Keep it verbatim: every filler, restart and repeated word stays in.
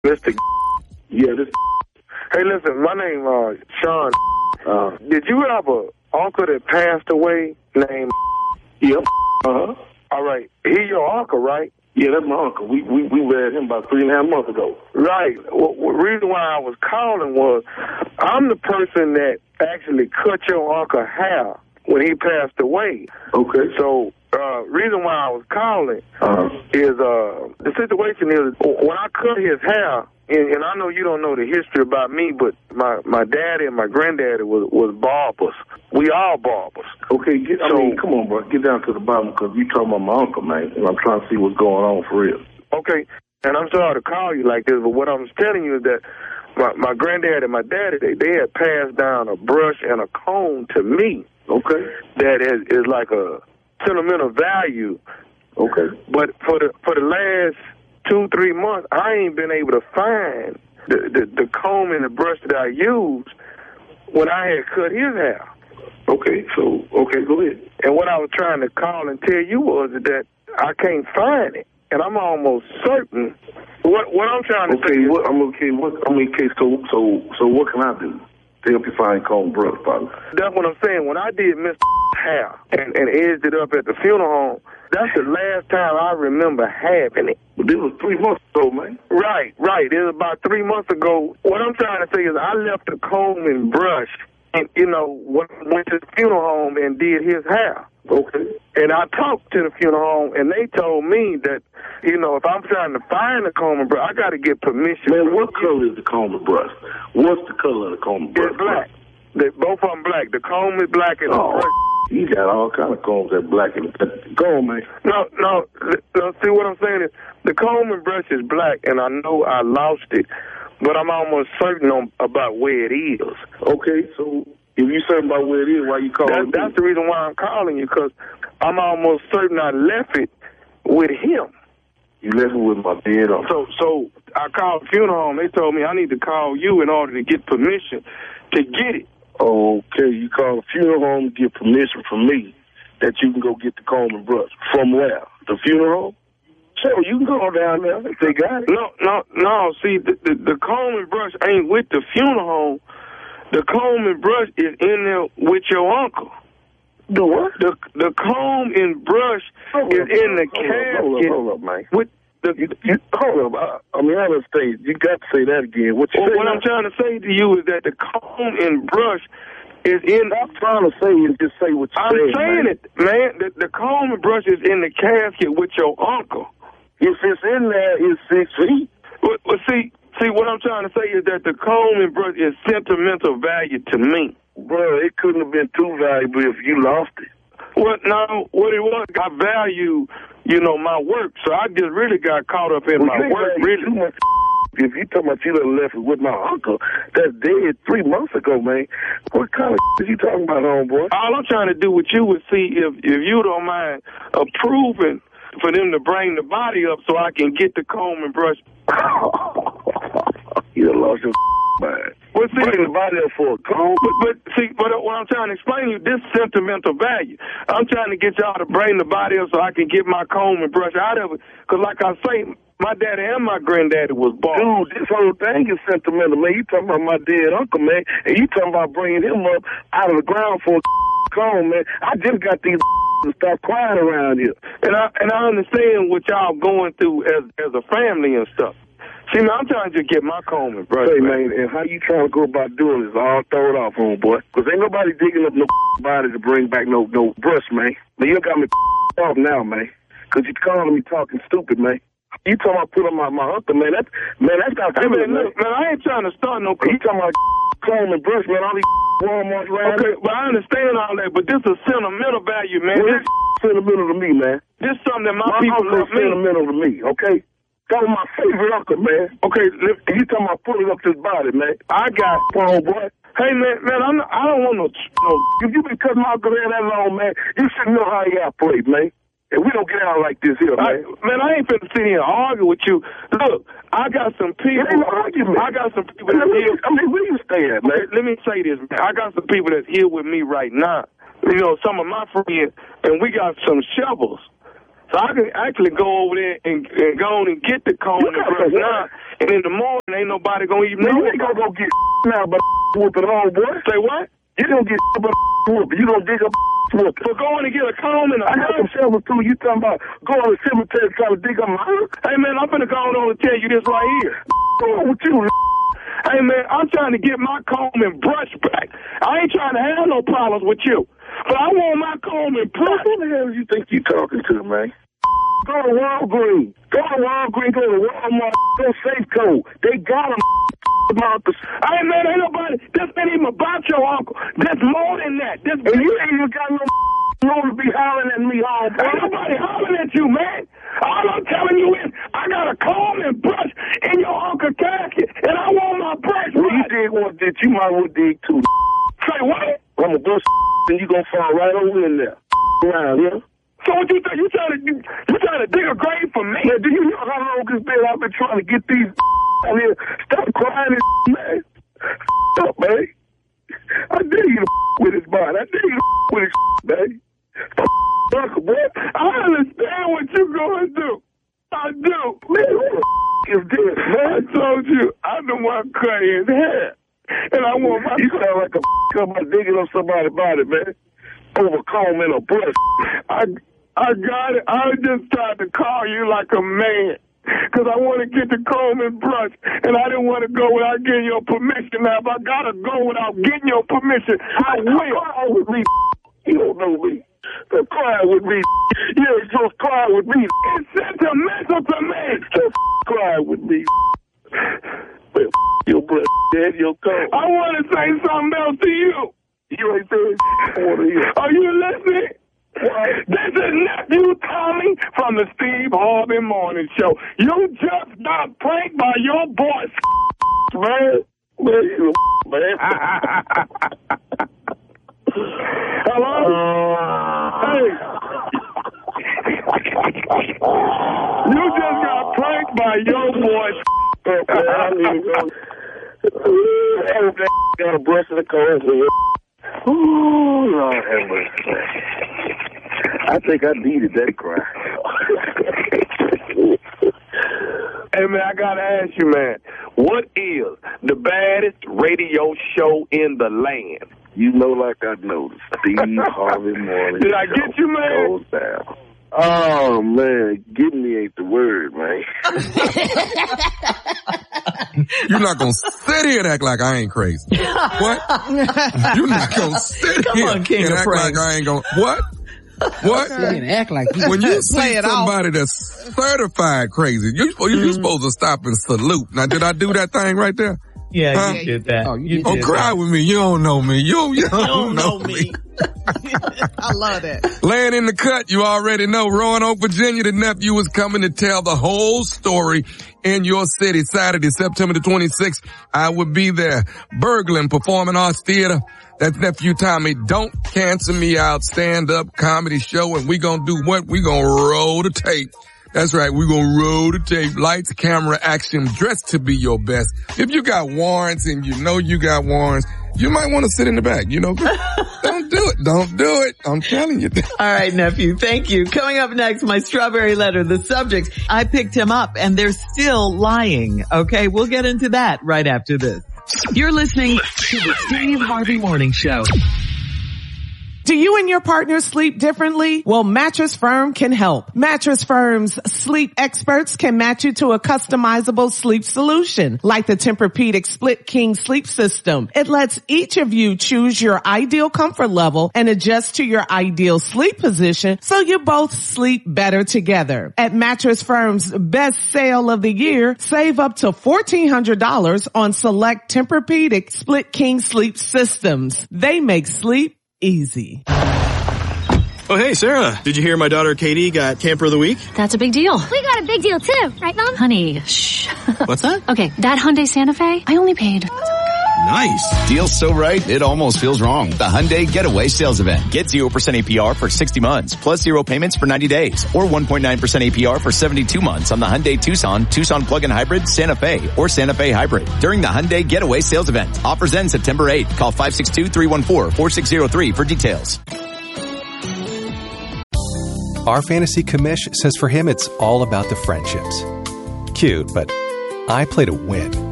Mister Yeah, this. Hey, listen, my name uh Sean. Uh, did you have a uncle that passed away named? Yep. Uh huh. All right, he your uncle, right? Yeah, that's my uncle. We we we read him about three and a half months ago. Right. Well, the reason why I was calling was I'm the person that actually cut your uncle hair when he passed away. Okay. So, uh, reason why I was calling uh-huh. is uh, the situation is when I cut his hair, and, and I know you don't know the history about me, but my, my daddy and my granddaddy was, was barbers. We all barbers. Okay, get, I so, mean, come on, bro. Get down to the bottom because you talking about my uncle, man, and I'm trying to see what's going on for real. Okay, and I'm sorry to call you like this, but what I'm telling you is that my, my granddad and my daddy, they, they had passed down a brush and a comb to me. Okay. That is, is like a sentimental value. Okay. But for the for the last two, three months, I ain't been able to find the, the, the comb and the brush that I used when I had cut his hair. Okay, so, okay, go ahead. And what I was trying to call and tell you was that I can't find it. And I'm almost certain. What what I'm trying to okay, say what, I'm okay, what, I mean, okay, so, so, so what can I do to help you find comb brush, partner? That's what I'm saying. When I did Mister hair and, and edged it up at the funeral home, that's the last time I remember having it. But this was three months ago, man. Right, right. It was about three months ago. What I'm trying to say is I left the comb and brush, and, you know, went to the funeral home and did his hair. Okay. And I talked to the funeral home, and they told me that, you know, if I'm trying to find the comb and brush, I got to get permission. Man, what color is the comb and brush? What's the color of the comb and brush? It's black. They, both of them black. The comb is black and oh. the brush. You got all kind of combs that black and go on, man. No, no, no. See what I'm saying is the comb and brush is black, and I know I lost it, but I'm almost certain on, about where it is. Okay, so if you certain about where it is, why you calling? That, that's the reason why I'm calling you, because I'm almost certain I left it with him. You left it with my dead uncle. So, so I called the funeral home. They told me I need to call you in order to get permission to get it. Okay, you call the funeral home to get permission from me that you can go get the comb and brush. From where? The funeral home? So you can go down there if they got it. No, no, no. See, the, the, the comb and brush ain't with the funeral home. The comb and brush is in there with your uncle. The what? The the comb and brush hold is up, in the hold casket. Up, hold up, hold up, man. With the, you, you, hold up. I, I mean, I understand. You got to say that again. What you well, say what now? I'm trying to say to you is that the comb and brush is in. I'm trying to say is just say what you I'm said, saying man. it, man. The, the comb and brush is in the casket with your uncle. If it's in there, it's six feet. But, but see, see, what I'm trying to say is that the comb and brush is sentimental value to me. Bro, it couldn't have been too valuable if you lost it. Well, no, what it was, I value, you know, my work, so I just really got caught up in well, my work, really. Too much. If you talking about you done left it with my uncle that's dead three months ago, man, what kind of is you talking about, homeboy? All I'm trying to do with you is see if, if you don't mind approving for them to bring the body up so I can get the comb and brush. You done lost your mind. Well, see, bring the body up for a comb? But, but see, but what I'm trying to explain to you, this sentimental value. I'm trying to get y'all to bring the body up so I can get my comb and brush out of it. Because like I say, my daddy and my granddaddy was bald. Dude, this whole thing is sentimental, man. You talking about my dead uncle, man, and you talking about bringing him up out of the ground for a comb, man. I just got these to stop crying around here. And I and I understand what y'all going through as as a family and stuff. See, man, I'm trying to just get my comb and brush. Hey, man. man, and how you trying to go about doing this all thrown off, homeboy? Because ain't nobody digging up no body to bring back no no brush, man. Man, you got me off now, man. Because you calling me talking stupid, man. You talking about put on my, my uncle, man. That, man, that's not hey, good, man, man. Look, man, I ain't trying to start no... You talking about comb and brush, man, all these Walmarts around. Okay, but I understand all that, but this is sentimental value, man. Well, this is sentimental to me, man. This is something that my, my people uncle love is me. sentimental to me, okay? That was my favorite uncle, man. Okay, you talking about pulling up this body, man. I got... Oh, boy. Hey, man, man, I'm not, I don't want no... no if you been cutting my uncle hair that long, man, you should know how he operates, man. And we don't get out like this here, man. I, man, I ain't finna sit here and argue with you. Look, I got some people... It ain't no argument. I got some people that here... I mean, where you stay at, man? Okay, let me say this, man. I got some people that's here with me right now. You know, some of my friends, and we got some shovels. So I can actually go over there and, and go on and get the comb and brush now. And in the morning, ain't nobody gonna even know. You ain't gonna go get now, but whooping home, boy. Say what? You don't get but whooping. You gonna dig up whooping. For going to get a comb and a I got some shovels too. You talking about going to the cemetery trying to dig up my hook? Hey man, I'm finna go on and tell you this right here. What's wrong with you? Hey man, I'm trying to get my comb and brush back. I ain't trying to have no problems with you. But I want my comb and brush. Who the hell do you think you talking to, man? Go to Walgreens. Go to Walgreens, go to Walmart, go Safeco. They got them about the... Hey, man, ain't nobody... This ain't even about your uncle. There's more than that. This and you ain't even got no room to be hollering at me all day. Ain't nobody hollering at you, man. All I'm telling you is I got a comb and brush in your uncle's casket, and I want my brush When right. you dig one ditch, you might as well dig two. Say what? I'm going to bust and you going to fall right over in there. Around, yeah? So what you think? You trying to you, you trying to dig a grave for me? Man, do you know how long it's been I've been trying to get these out here? Stop crying, man. Stop, man. I dare you to with his body. I dare you to with his man. Stop, boy. I understand what you're going to do. I do. Man, who the is this, man? I told you I'm the one cutting his hair, and I want my. You sound like a somebody digging up somebody's body, man. Over comb and a brush. I I got it. I just tried to call you like a man, because I want to get the comb and brush, and I didn't want to go without getting your permission. Now, if I got to go without getting your permission, I will. Cry with me. You don't know me. Don't cry with me. You ain't supposed to cry with me. It's sentimental to me. Just cry with me. Well, your breath, dead, your comb. I want to say something else to you. You ain't saying I want to hear. Are you listening? What? This is nephew Tommy from the Steve Harvey Morning Show. You just got pranked by your boy, man. Man, you man. Hello? Uh, Hey. You just got pranked by your boy. Okay, I need to go. I hope that got a brush in the car. Oh, Lord have mercy. I think I needed that cry. Hey, man, I got to ask you, man, what is the baddest radio show in the land? You know like I know. Steve Harvey Morning Did I Show get you, man? Goes down. Oh, man, get me ain't the word, man. You're not going to sit here and act like I ain't crazy. What? You're not going to sit Come here on, King and of act Pranks. like I ain't going to... What? What? And act like you When you play see it off. somebody that's certified crazy, you, you, you're supposed to stop and salute. Now, did I do that thing right there? Yeah, Huh? you did that. Oh, you you Oh, did cry that. with me. You don't know me. You, you don't, You don't know, know me. me. I love that. Laying in the cut, you already know Roanoke, Virginia, the nephew is coming to tell the whole story in your city. Saturday, September the twenty-sixth, I will be there. Berglund Performing Arts Theater. That's nephew Tommy. Don't cancel me out. Stand-up comedy show, and we gonna do what? We gonna roll the tape. That's right. We're going to roll the tape. Lights, camera, action. Dress to be your best. If you got warrants and you know you got warrants, you might want to sit in the back. You know, don't do it. Don't do it. I'm telling you. All right, nephew. Thank you. Coming up next, my strawberry letter. The subjects, I picked him up and they're still lying. Okay. We'll get into that right after this. You're listening to the Steve Harvey Morning Show. Do you and your partner sleep differently? Well, Mattress Firm can help. Mattress Firm's sleep experts can match you to a customizable sleep solution, like the Tempur-Pedic Split King Sleep System. It lets each of you choose your ideal comfort level and adjust to your ideal sleep position so you both sleep better together. At Mattress Firm's best sale of the year, save up to fourteen hundred dollars on select Tempur-Pedic Split King Sleep Systems. They make sleep easy. Oh, hey, Sarah. Did you hear my daughter Katie got Camper of the Week? That's a big deal. We got a big deal too, right, Mom? Honey, shh. What's that? Okay, that Hyundai Santa Fe, I only paid. Nice. Deal's so right, it almost feels wrong. The Hyundai Getaway Sales Event. Get zero percent A P R for sixty months, plus zero payments for ninety days, or one point nine percent A P R for seventy-two months on the Hyundai Tucson, Tucson Plug-in Hybrid, Santa Fe, or Santa Fe Hybrid during the Hyundai Getaway Sales Event. Offers end September eighth. Call five six two, three one four, four six zero three for details. Our fantasy commish says for him it's all about the friendships. Cute, but I play to win.